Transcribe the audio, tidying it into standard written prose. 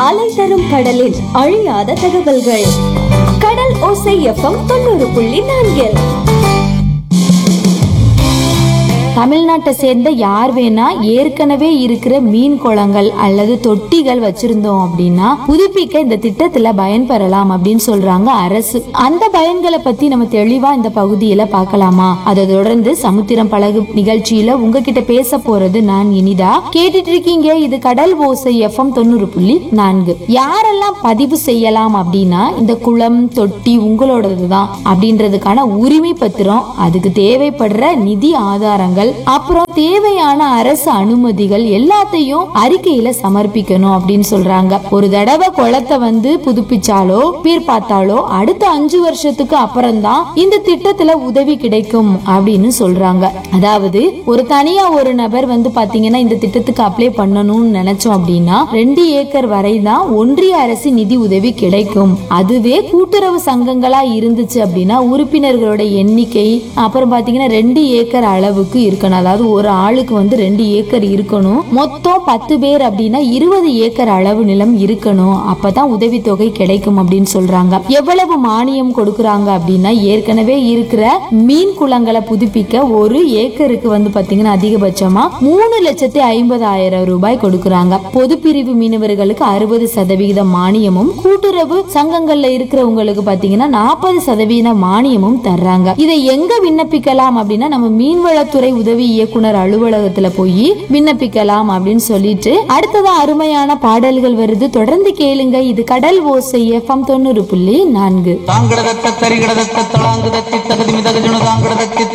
அலை தரும் கடலில் அழியாத தகவல்கள். கடல் ஓசை எஃப்எம் 90.4. தமிழ்நாட்டை சேர்ந்த யார் வேணா ஏற்கனவே இருக்கிற மீன் குளங்கள் அல்லது தொட்டிகள் வச்சிருந்தோம் அப்படின்னா புதுப்பிக்க இந்த திட்டத்துல பயன்பெறலாம் அப்படின்னு சொல்றாங்க அரசு. அந்த பயன்களை பத்தி நம்ம தெளிவா இந்த பகுதியில பார்க்கலாமா? அதை தொடர்ந்து சமுத்திரம் பழகு நிகழ்ச்சியில உங்ககிட்ட பேச போறது நான் இனிதா. கேட்டுட்டு இருக்கீங்க, இது கடல் ஓசை எஃப்எம் 90.4. யாரெல்லாம் பதிவு செய்யலாம் அப்படின்னா இந்த குளம் தொட்டி உங்களோடதுதான் அப்படின்றதுக்கான உரிமை பத்திரம், அதுக்கு தேவைப்படுற நிதி ஆதாரங்கள், அப்புறம் தேவையான அரசு அனுமதிகள் எல்லாத்தையும் அறிக்கையில சமர்ப்பிக்கணும் அப்படின்னு சொல்றாங்க. ஒரு தடவை குளத்தை புதுப்பிச்சாலோ பீர் பார்த்தாலோ அடுத்த 5 வருஷத்துக்கு அப்புறம் தான் இந்த திட்டத்துல உதவி கிடைக்கும் அப்படின்னு சொல்றாங்க. அதாவது ஒரு தனியா ஒரு நபர் பாத்தீங்கன்னா இந்த திட்டத்துக்கு அப்ளை பண்ணணும்னு நினைச்சோம் அப்படின்னா 2 ஏக்கர் வரை தான் ஒன்றிய அரசு நிதி உதவி கிடைக்கும். அதுவே கூட்டுறவு சங்கங்களா இருந்துச்சு அப்படின்னா உறுப்பினர்களோட எண்ணிக்கை அப்புறம் பாத்தீங்கன்னா 2 ஏக்கர் அளவுக்கு இருக்கணும். அதாவது ஒரு ஆளுக்கு 2 ஏக்கர் இருக்கணும். மொத்தம் 10 பேர் அப்படின்னா 20 ஏக்கர் அளவு நிலம் இருக்கணும். அப்பதான் உதவித்தொகை கிடைக்கும் அப்படின்னு சொல்றாங்க. எவ்வளவு மானியம் கொடுக்கறாங்க அப்படின்னா ஏற்கனவே இருக்கிற மீன் குளங்களை புதுப்பிக்க ஒரு ஏக்கருக்கு பாத்தீங்கன்னா அதிகபட்சமா 3,50,000 ரூபாய் கொடுக்கறாங்க. பொது பிரிவு மீனவர்களுக்கு 60% மானியமும் கூட்டுறவு சங்கங்கள்ல இருக்கிறவங்களுக்கு பாத்தீங்கன்னா 40% மானியமும் தர்றாங்க. இதை எங்க விண்ணப்பிக்கலாம் அப்படின்னா நம்ம மீன்வளத்துறை உதவி இயக்குனர் அலுவலகத்துல போய் விண்ணப்பிக்கலாம் அப்படின்னு சொல்லிட்டு அடுத்ததா அருமையான பாடல்கள் வருது. தொடர்ந்து கேளுங்க. இது கடல் ஓசை எஃப்எம் 90.4.